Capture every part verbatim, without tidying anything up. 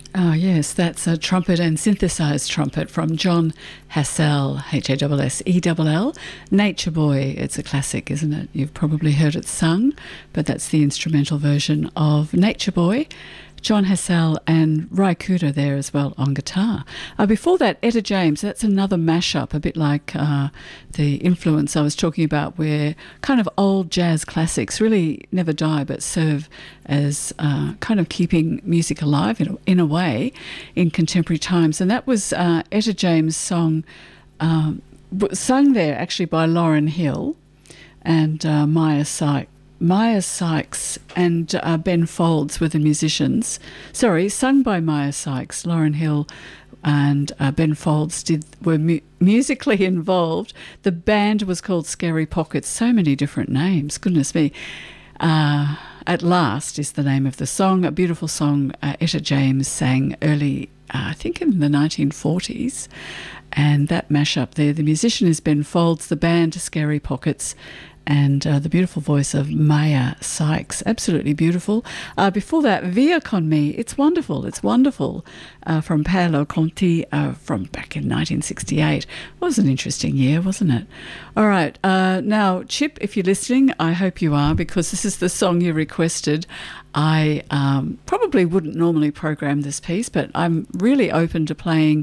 Ah, yes, that's a trumpet and synthesised trumpet from John Hassell, H A S S E L L. Nature Boy, it's a classic, isn't it? You've probably heard it sung, but that's the instrumental version of Nature Boy. John Hassell and Ry Cooder there as well on guitar. Uh, before that, Etta James, that's another mashup, a bit like uh, the influence I was talking about, where kind of old jazz classics really never die but serve as uh, kind of keeping music alive in a, in a way in contemporary times. And that was uh, Etta James' song, um, sung there actually by Lauryn Hill and uh, Maya Sykes. Maya Sykes and uh, Ben Folds were the musicians. Sorry, sung by Maya Sykes, Lauryn Hill and uh, Ben Folds did were mu- musically involved. The band was called Scary Pockets. So many different names, goodness me. Uh, At Last is the name of the song, a beautiful song uh, Etta James sang early, uh, I think in the nineteen forties. And that mashup there, the musician is Ben Folds, the band Scary Pockets, and uh, the beautiful voice of Maya Sykes. Absolutely beautiful. Uh, before that, Via Con Me. It's wonderful. It's wonderful. Uh, from Paolo Conti uh, from back in nineteen sixty-eight. It was an interesting year, wasn't it? All right. Uh, now, Chip, if you're listening, I hope you are, because this is the song you requested. I um, probably wouldn't normally program this piece, but I'm really open to playing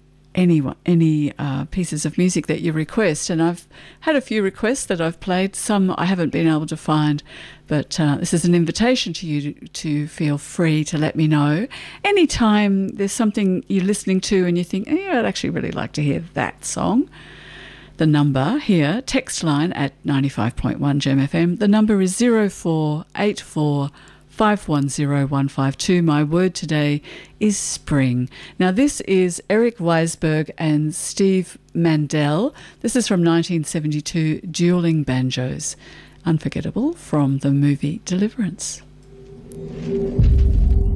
any any uh, pieces of music that you request, and I've had a few requests that I've played. Some I haven't been able to find, but uh, this is an invitation to you to, to feel free to let me know anytime there's something you're listening to and you think, oh, yeah, I'd actually really like to hear that song. The number here, text line at ninety-five point one Gem F M. The number is zero four eight four five one zero one five two. My word today is spring. Now this is Eric Weisberg and Steve Mandel. This is from nineteen seventy-two, Dueling Banjos. Unforgettable, from the movie Deliverance.